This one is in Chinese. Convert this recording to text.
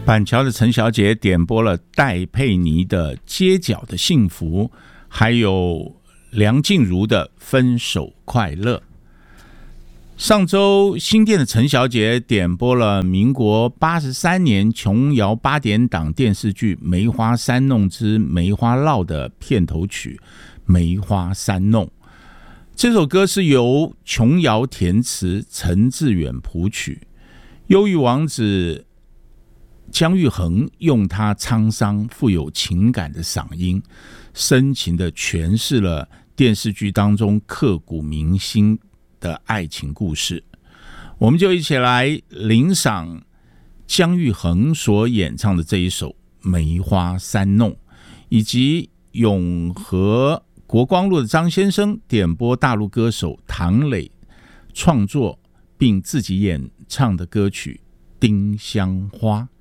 板桥的陈小姐点播了戴佩妮的《街角的幸福》，还有梁静茹的《分手快乐》。上周新店的陈小姐点播了民国83年琼瑶8点档电视剧《梅花三弄之梅花烙》的片头曲《梅花三弄》。这首歌是由琼瑶填词，陈志远谱曲，忧郁王子姜育恒用他沧桑富有情感的嗓音，深情地诠释了电视剧当中刻骨铭心的爱情故事。我们就一起来聆赏姜育恒所演唱的这一首《梅花三弄》，以及永和国光路的张先生点播大陆歌手唐磊创作并自己演唱的歌曲《丁香花》。